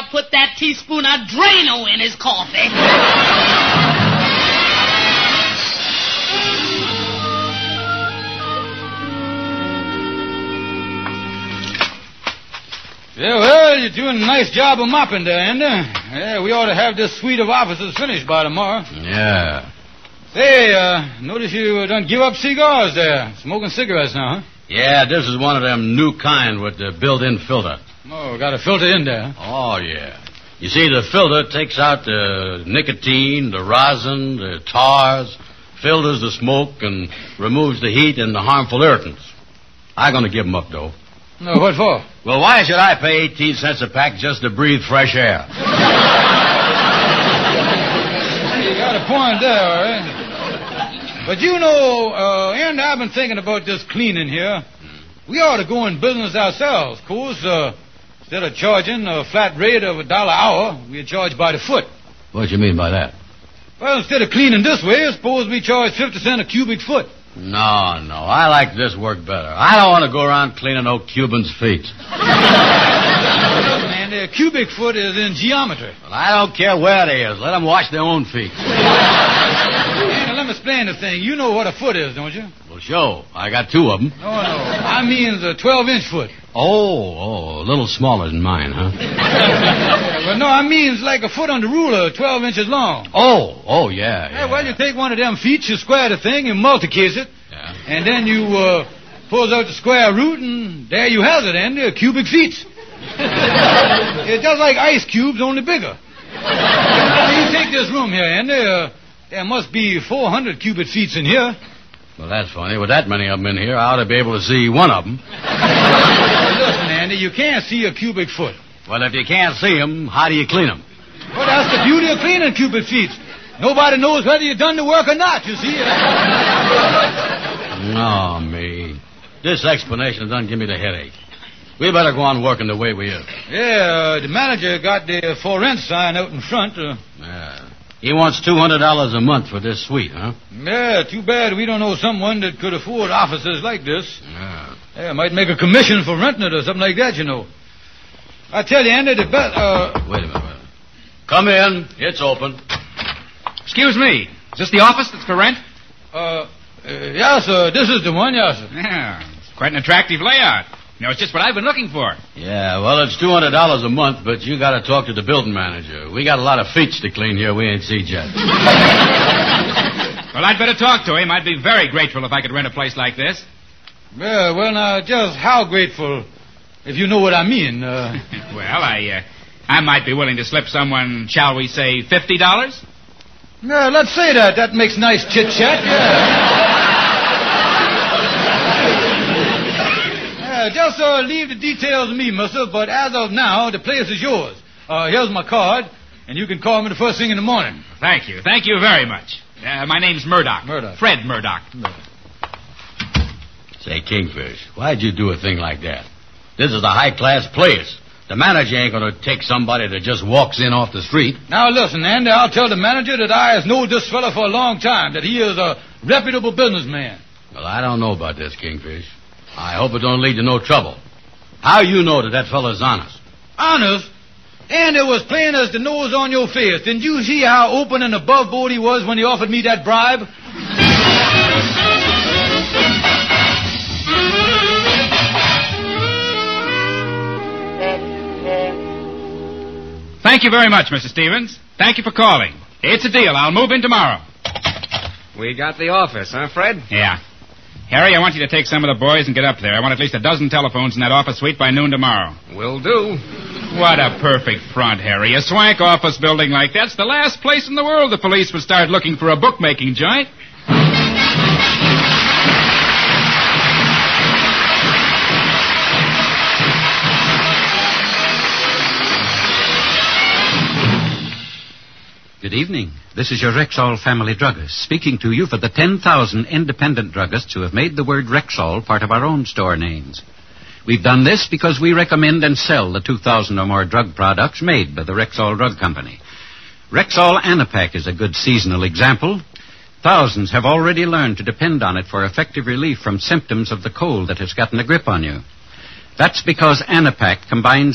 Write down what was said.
I put that teaspoon of Drano in his coffee. Yeah, well, you're doing a nice job of mopping there, Andy. Yeah, we ought to have this suite of offices finished by tomorrow. Yeah. Say, notice you done give up cigars there. Smoking cigarettes now, huh? Yeah, this is one of them new kind with the built-in filter. Oh, got a filter in there, huh? Oh, yeah. You see, the filter takes out the nicotine, the rosin, the tars, filters the smoke, and removes the heat and the harmful irritants. I'm going to give them up, though. No, what for? Well, why should I pay 18 cents a pack just to breathe fresh air? You got a point there, all right. But you know, Andy, I've been thinking about this cleaning here. We ought to go in business ourselves, of course. Instead of charging a flat rate of $1 an hour, we charge by the foot. What do you mean by that? Well, instead of cleaning this way, suppose we charge 50 cents a cubic foot. No. I like this work better. I don't want to go around cleaning no Cubans' feet. And a cubic foot is in geometry. Well, I don't care where it is. Let them wash their own feet. Now, let me explain the thing. You know what a foot is, don't you? Well, sure. I got two of them. No. I mean the 12-inch foot. Oh, a little smaller than mine, huh? Well, no, I mean it's like a foot on the ruler, 12 inches long. Oh, yeah. Yeah, well, you take one of them feet, you square the thing, you multicase it, and then you pulls out the square root, and there you have it, Andy, cubic feet. It's just like ice cubes, only bigger. Now, you take this room here, Andy. There must be 400 cubic feet in here. Well, that's funny. With that many of them in here, I ought to be able to see one of them. Listen, Andy, you can't see a cubic foot. Well, if you can't see them, how do you clean them? Well, that's the beauty of cleaning cubic feet. Nobody knows whether you've done the work or not, you see. No, me. This explanation doesn't give me the headache. We better go on working the way we is. Yeah, the manager got the for rent sign out in front. Yeah. He wants $200 a month for this suite, huh? Yeah, too bad we don't know someone that could afford offices like this. Yeah, might make a commission for renting it or something like that, you know. I tell you, Andy, the best... Wait a minute. Come in. It's open. Excuse me. Is this the office that's for rent? Yes, sir. This is the one, yes, sir. Yeah, it's quite an attractive layout. You know, it's just what I've been looking for. Yeah, well, it's $200 a month, but you got to talk to the building manager. We got a lot of feet to clean here we ain't seen yet. Well, I'd better talk to him. I'd be very grateful if I could rent a place like this. Yeah, well, now, just how grateful, if you know what I mean. Well, I might be willing to slip someone, shall we say, $50? Yeah, let's say that. That makes nice chit-chat, yeah. Just leave the details to me, mister, but as of now, the place is yours. Here's my card, and you can call me the first thing in the morning. Thank you. Thank you very much. My name's Murdoch. Murdoch. Fred Murdoch. Say, Kingfish, why'd you do a thing like that? This is a high-class place. The manager ain't going to take somebody that just walks in off the street. Now, listen, Andy, I'll tell the manager that I have known this fella for a long time, that he is a reputable businessman. Well, I don't know about this, Kingfish. I hope it don't lead to no trouble. How you know that fella's honest? Honest? And it was plain as the nose on your face. Didn't you see how open and above board he was when he offered me that bribe? Thank you very much, Mr. Stevens. Thank you for calling. It's a deal. I'll move in tomorrow. We got the office, huh, Fred? Yeah. Harry, I want you to take some of the boys and get up there. I want at least a dozen telephones in that office suite by noon tomorrow. Will do. What a perfect front, Harry. A swank office building like that's the last place in the world the police would start looking for a bookmaking joint. Good evening. This is your Rexall family druggist speaking to you for the 10,000 independent druggists who have made the word Rexall part of our own store names. We've done this because we recommend and sell the 2,000 or more drug products made by the Rexall Drug Company. Rexall Anapac is a good seasonal example. Thousands have already learned to depend on it for effective relief from symptoms of the cold that has gotten a grip on you. That's because Anapac combines